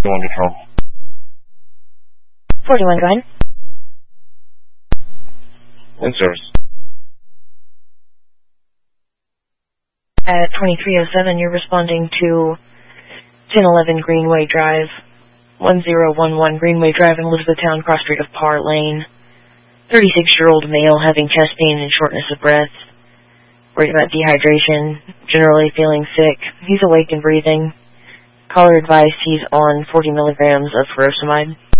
You want to control? 41, go ahead. In service. At 2307, you're responding to 1011 Greenway Drive, 1011 Greenway Drive in Elizabethtown, cross street of Parr Lane. 36-year-old male having chest pain and shortness of breath. Worried about dehydration, generally feeling sick. He's awake and breathing. Caller advised he's on 40 milligrams of furosemide.